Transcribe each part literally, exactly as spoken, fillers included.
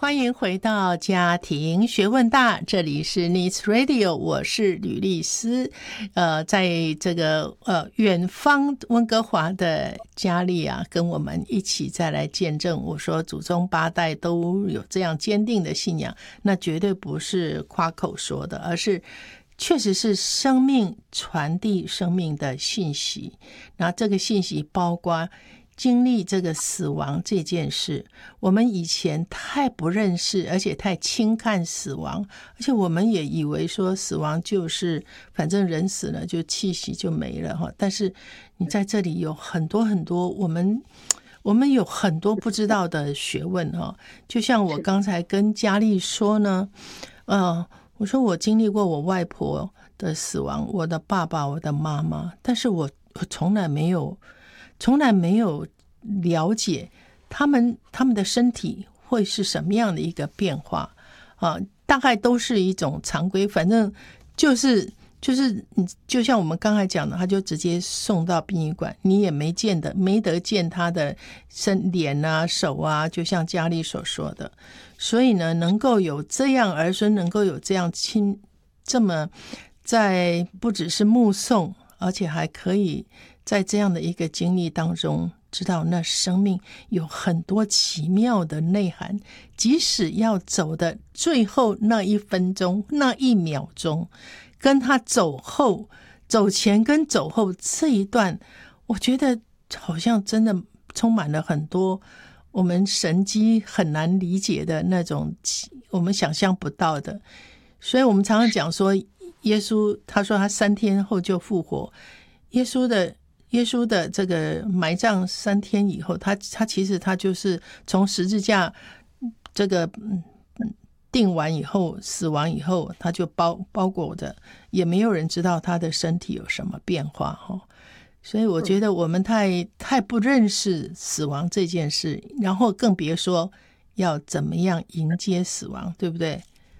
欢迎回到家庭学问大，这里是 Needs Radio， 我是吕丽丝。呃，在这个呃远方温哥华的佳丽啊，跟我们一起再来见证，我说祖宗八代都有这样坚定的信仰，那绝对不是夸口说的，而是确实是生命传递生命的信息。那这个信息包括经历这个死亡这件事，我们以前太不认识，而且太轻看死亡，而且我们也以为说死亡就是反正人死了就气息就没了。但是你在这里有很多很多我们我们有很多不知道的学问。就像我刚才跟佳丽说呢，呃，我说我经历过我外婆的死亡，我的爸爸，我的妈妈，但是我我从来没有从来没有了解他们他们的身体会是什么样的一个变化啊，大概都是一种常规，反正就是就是就像我们刚才讲的，他就直接送到殡仪馆，你也没见的没得见他的身脸啊手啊，就像佳丽所说的。所以呢，能够有这样儿孙，能够有这样亲，这么在不只是目送，而且还可以在这样的一个经历当中知道那生命有很多奇妙的内涵，即使要走的最后那一分钟那一秒钟，跟他走后走前跟走后这一段，我觉得好像真的充满了很多我们神机很难理解的那种我们想象不到的。所以我们常常讲说耶稣他说他三天后就复活，耶稣的耶稣的这个埋葬三天以后，他他其实他就是从十字架这个定完以后死亡以后，他就包包裹着，也没有人知道他的身体有什么变化。所以我觉得我们太太不认识死亡这件事，然后更别说要怎么样迎接死亡，对不对？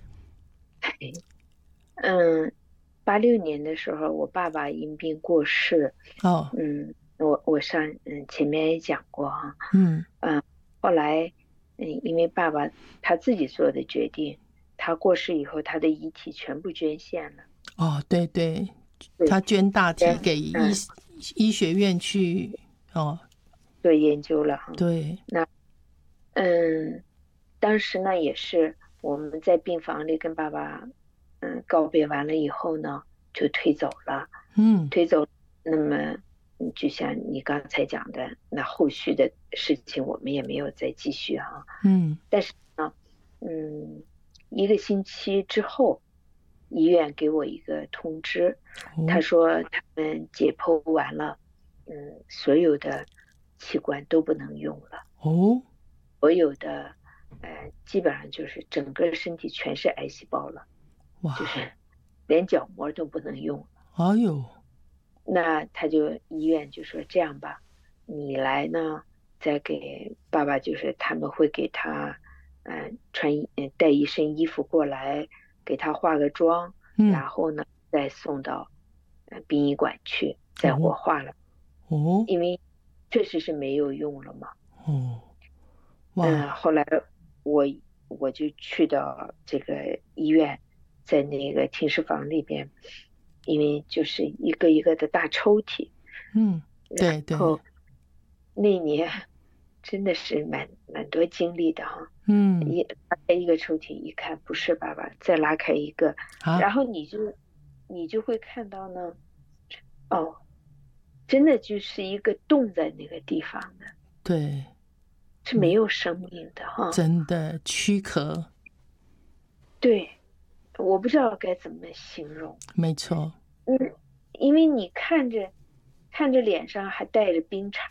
嗯，八六年的时候，我爸爸因病过世。 哦， 嗯，我我上嗯前面也讲过哈。 嗯嗯，后来嗯，因为爸爸他自己做的决定，他过世以后，他的遗体全部捐献了。 哦，对对， 对， 他捐大体给医、 嗯、 医学院去哦， 做研究了哈。 对， 那嗯，当时呢也是我们在病房里跟爸爸嗯告别完了以后呢，就推走了。 嗯， 推走。那么就像你刚才讲的，那后续的事情我们也没有再继续哈。 嗯， 但是呢，嗯，一个星期之后，医院给我一个通知， 哦他说他们解剖完了，嗯，所有的器官都不能用了， 哦， 所有的呃，基本上就是整个身体全是癌细胞了， 哇， 就是连角膜都不能用了。 哎呦， 那他就医院就说这样吧，你来呢，再给爸爸，就是他们会给他，嗯、呃，穿嗯带一身衣服过来，给他化个妆， 嗯， 然后呢再送到呃殡仪馆去，再火化了。 哦， 因为确实是没有用了嘛。 哦，哇， 嗯，后来我我就去到这个医院，在那个停尸房里边。因为就是一个一个的大抽屉， 嗯，对对， 然后那年真的是蛮蛮多经历的哈。 嗯， 一拉开一个抽屉一看不是爸爸，再拉开一个， 啊， 然后你就你就会看到呢，哦，真的就是一个洞在那个地方的， 对， 是没有生命的哈。 真的躯壳， 对，我不知道该怎么形容。 没错， 嗯，因为你看着看着脸上还带着冰碴